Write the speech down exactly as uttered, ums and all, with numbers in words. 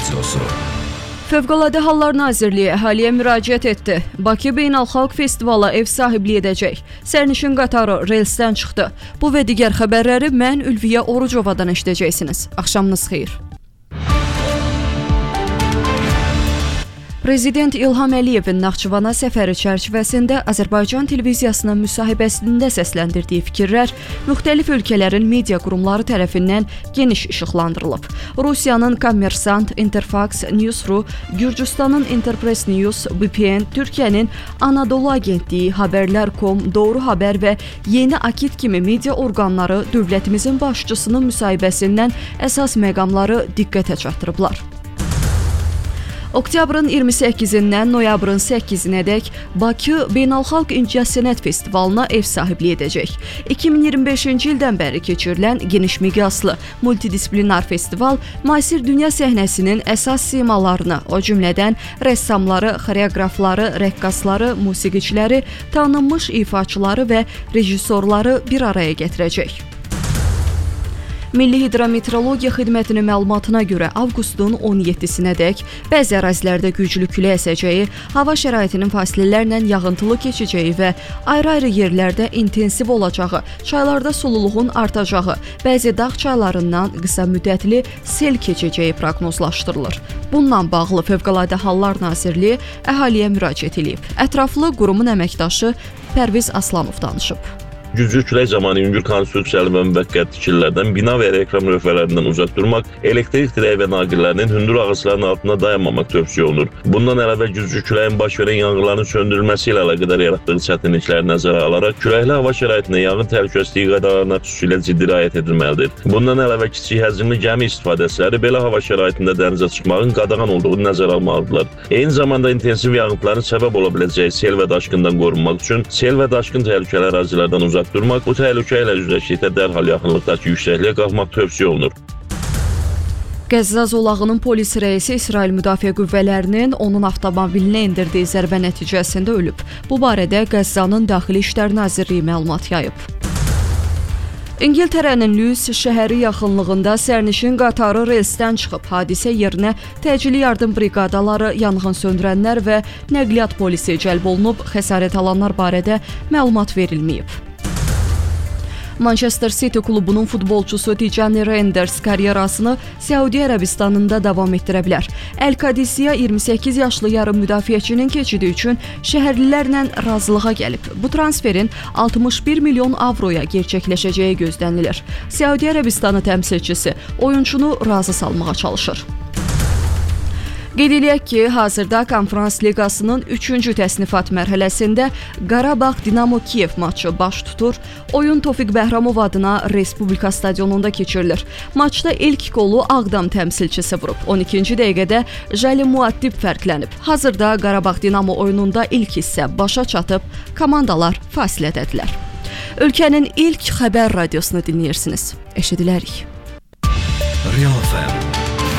Radiosu. Fövqəladə Hallar Nazirliyi əhaliyə müraciət etdi. Bakı Beynəlxalq Festivala ev sahibliyi edəcək. Sərnişin qatarı relsdən çıxdı. Bu və digər xəbərləri mən Ülviyə Orucovadan eşidəcəksiniz. Axşamınız xeyir. Prezident İlham Əliyevin Naxçıvana səfəri çərçivəsində Azərbaycan televiziyasının müsahibəsində səsləndirdiyi fikirlər müxtəlif ölkələrin media qurumları tərəfindən geniş işıqlandırılıb. Rusiyanın Kommersant, Interfax, News.ru, Gürcüstanın Interpress News, B P N, Türkiyənin Anadolu Agentliyi, Haberler nöqtə com, Doğru Haber və Yeni Akit kimi media orqanları dövlətimizin başçısının müsahibəsindən əsas məqamları diqqətə çatdırıblar. Oktyabrın iyirmi səkkizindən noyabrın səkkizinədək Bakı Beynəlxalq İncəsənət Festivalına ev sahibliyi edəcək. iki min iyirmi beşinci ildən bəri keçirilən geniş miqyaslı multidisiplinar festival müasir dünya səhnəsinin əsas simalarını, o cümlədən rəssamları, xoreoqrafları, rəqqasları, musiqiçiləri, tanınmış ifaçıları və rejissorları bir araya gətirəcək. Milli Hidrometeorologiya Xidmətinin məlumatına görə avqustun on yeddisinədək bəzi ərazilərdə güclü külək əsəcəyi, hava şəraitinin fasilələrlə yağıntılı keçəcəyi və ayrı-ayrı yerlərdə intensiv olacağı, çaylarda sululuğun artacağı, bəzi dağ çaylarından qısa müddətli sel keçəcəyi proqnozlaşdırılır. Bununla bağlı Fövqəladə Hallar Nazirliyi əhaliyə müraciət edib. Ətraflı qurumun əməkdaşı Pərviz Aslanov danışıb. Güclü külək zamanı yüngül konstruksiyalı və müvəqqəti tikililərdən, bina və ya reklam lövhələrindən uzaq durmaq, elektrik dirəyi və naqillərinin hündür ağacların altında dayanmamaq tövsiyə olunur. Bundan əlavə güclü küləyin baş verən yanğınların söndürülməsi ilə əlaqədar yaratdığı çətinlikləri nəzərə alaraq, küləkli hava şəraitində yanğın təhlükəsizliyi qaydalarına xüsusilə ciddi riayət edilməlidir. Bundan əlavə kiçik həcmli gəmi istifadəçiləri belə hava şəraitində dənizə çıxmağın qadağan olduğunu nəzərə almalıdırlar. Eyni zamanda intensiv yağıntıların səbəb ola biləcəyi sel və daşqından qorunmaq üçün sel və daşqın təhlükəli ərazilərdən uzaq durmaq, bu təhlükə ilə üzləşdikdə dərhal yaxınlıqdakı yüksəkliyə qalxmaq tövsiyə olunur. Qəzza zolağının polis rəisi İsrail Müdafiə Qüvvələrinin onun avtomobilinə endirdiyi zərbə nəticəsində ölüb. Bu barədə Qəzzanın Daxili İşlər Nazirliyi məlumat yayıb. İngiltərənin Lewis şəhəri yaxınlığında sərnişin qatarı relsdən çıxıb. Hadisə yerinə təcili yardım briqadaları, yanğın söndürənlər və nəqliyyat polisi cəlb olunub. Xəsarət alanlar barədə məlumat verilməyib. Manchester City klubunun futbolçusu Tijani Reinders karyerasını Səudiyyə Ərəbistanında davam etdirə bilər. El-Qadisiya iyirmi səkkiz yaşlı yarım müdafiəçinin keçidi üçün şəhərlilərlə razılığa gəlib. Bu transferin altmış bir milyon avroya gerçəkləşəcəyi gözlənilir. Səudiyyə Ərəbistanı təmsilçisi oyunçunu razı salmağa çalışır. Qeyd eləyək ki, hazırda Konferans Liqasının üçüncü təsnifat mərhələsində Qarabağ Dinamo Kiyev matçı baş tutur. Oyun Tofiq Bəhramov adına Respublika stadionunda keçirilir. Maçda ilk qolu Ağdam təmsilçisi vurub. on ikinci dəqiqədə Jali Muaddib fərqlənib. Hazırda Qarabağ Dinamo oyununda ilk hissə başa çatıb, komandalar fasilədədirlər. Ölkənin ilk xəbər radiosunu dinləyirsiniz. Eşidilərik. Real F M